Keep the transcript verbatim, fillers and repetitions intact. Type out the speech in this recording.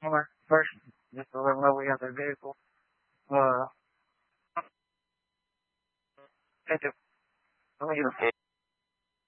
Alright, first, just to let them know we got their vehicle. Uh, thank you. Let me get a